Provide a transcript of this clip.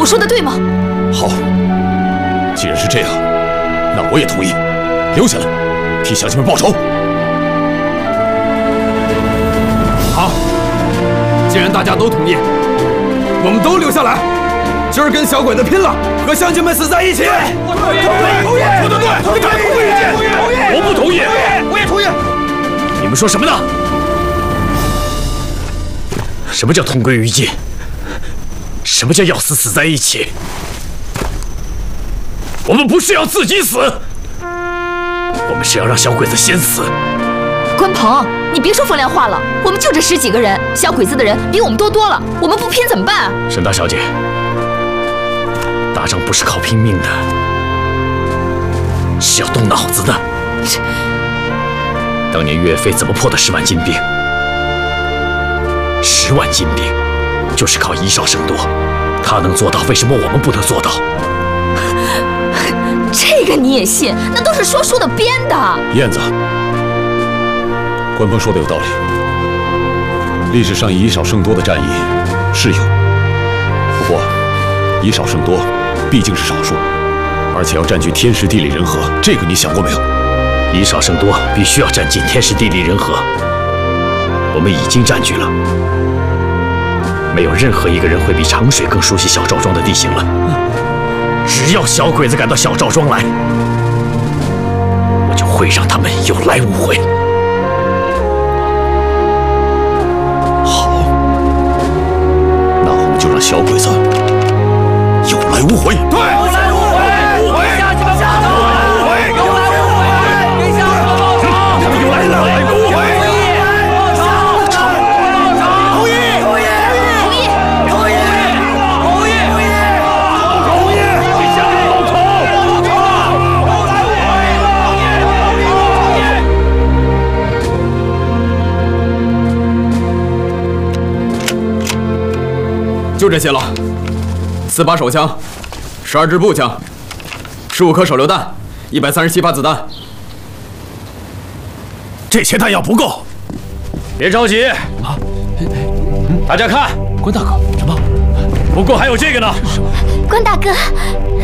说的对吗？ 好，既然是这样，那我也同意，留下来替乡亲们报仇。 好，既然大家都同意，我们都留下来，今儿跟小鬼子拼了，和乡亲们死在一起。 我同意，说得对，同意，我不同意， 我也同意。 你们说什么呢？什么叫同归于尽？什么叫要死死在一起？我们不是要自己死，我们是要让小鬼子先死。 关鹏，你别说风凉话了，我们就这10几个人，小鬼子的人比我们多了，我们不拼怎么办啊？ 沈大小姐，打仗不是靠拼命的，是要动脑子的。当年岳飞怎么破的10万金兵？10万金兵就是靠以少胜多，他能做到，为什么我们不能做到？ 这个你也信？那都是说书的编的。 燕子，关鹏说的有道理。历史上以少胜多的战役是有，不过以少胜多毕竟是少数，而且要占据天时地利人和，这个你想过没有？以少胜多必须要占尽天时地利人和，我们已经占据了。没有任何一个人会比长水更熟悉小赵庄的地形了。只要小鬼子赶到小赵庄来，我就会让他们有来无回。好，那我们就让小鬼子有来无回。对，有来无回，下去吧，下去吧，有来无回，给下去吧，有来无回。 就这些了，4把手枪，12支步枪，15颗手榴弹，137发子弹。 这些弹药不够，别着急啊！大家看， 关大哥，什么？ 不过还有这个呢。 关大哥，